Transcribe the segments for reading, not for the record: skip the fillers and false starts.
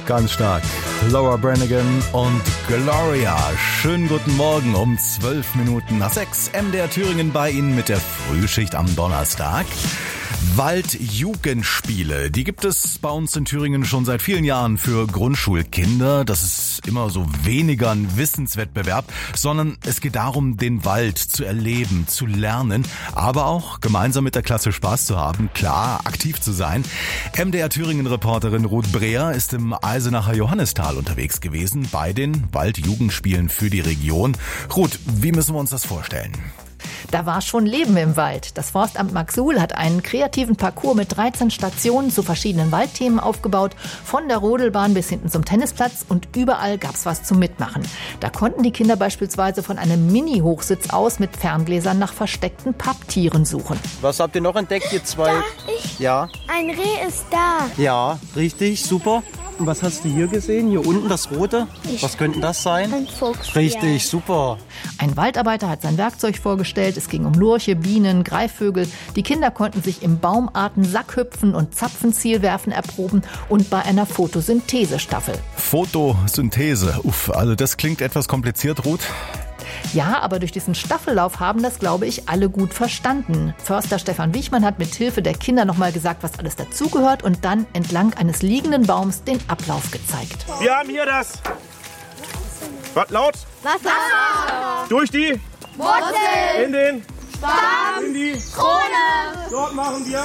Ganz stark. Laura Branigan und Gloria. Schönen guten Morgen um 12 Minuten nach 6. MDR Thüringen bei Ihnen mit der Frühschicht am Donnerstag. Waldjugendspiele, die gibt es bei uns in Thüringen schon seit vielen Jahren für Grundschulkinder. Das ist immer so weniger ein Wissenswettbewerb, sondern es geht darum, den Wald zu erleben, zu lernen, aber auch gemeinsam mit der Klasse Spaß zu haben, klar, aktiv zu sein. MDR Thüringen-Reporterin Ruth Breher ist im Eisenacher Johannistal unterwegs gewesen bei den Waldjugendspielen für die Region. Ruth, wie müssen wir uns das vorstellen? Da war schon Leben im Wald. Das Forstamt Marksuhl hat einen kreativen Parcours mit 13 Stationen zu verschiedenen Waldthemen aufgebaut, von der Rodelbahn bis hinten zum Tennisplatz, und überall gab's was zum Mitmachen. Da konnten die Kinder beispielsweise von einem Mini-Hochsitz aus mit Ferngläsern nach versteckten Papptieren suchen. Was habt ihr noch entdeckt, ihr zwei? Ja. Ein Reh ist da. Ja, richtig, super. Und was hast du hier gesehen? Hier unten das Rote? Was könnte das sein? Ein Fuchs. Richtig, super. Ein Waldarbeiter hat sein Werkzeug vorgestellt. Es ging um Lurche, Bienen, Greifvögel. Die Kinder konnten sich im Baumarten Sackhüpfen und Zapfenzielwerfen erproben und bei einer Photosynthesestaffel. Photosynthese, also das klingt etwas kompliziert, Ruth. Ja, aber durch diesen Staffellauf haben das, glaube ich, alle gut verstanden. Förster Stefan Wichmann hat mit Hilfe der Kinder nochmal gesagt, was alles dazugehört, und dann entlang eines liegenden Baums den Ablauf gezeigt. Wir haben hier das... Was laut? Wasser. Durch die... Wurzel. In den... Stamm. In die... Krone. Dort machen wir...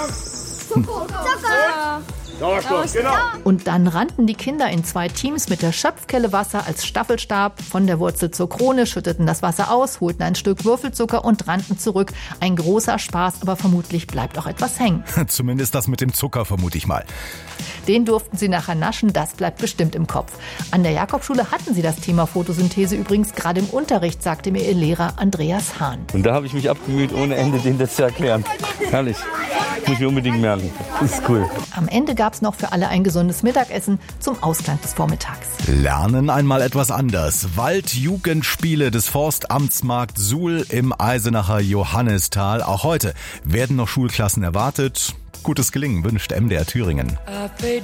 Zucker. Sauerstoff, genau. Und dann rannten die Kinder in 2 Teams mit der Schöpfkelle Wasser als Staffelstab von der Wurzel zur Krone, schütteten das Wasser aus, holten ein Stück Würfelzucker und rannten zurück. Ein großer Spaß, aber vermutlich bleibt auch etwas hängen. Zumindest das mit dem Zucker, vermute ich mal. Den durften sie nachher naschen, das bleibt bestimmt im Kopf. An der Jakobschule hatten sie das Thema Photosynthese übrigens gerade im Unterricht, sagte mir ihr Lehrer Andreas Hahn. Und da habe ich mich abgemüht, ohne Ende denen das zu erklären. Herrlich. Muss ich mir unbedingt merken. Das ist cool. Am Ende gab es noch für alle ein gesundes Mittagessen zum Ausklang des Vormittags. Lernen einmal etwas anders. Waldjugendspiele des Forstamts Marksuhl im Eisenacher Johannistal. Auch heute werden noch Schulklassen erwartet. Gutes Gelingen wünscht MDR Thüringen.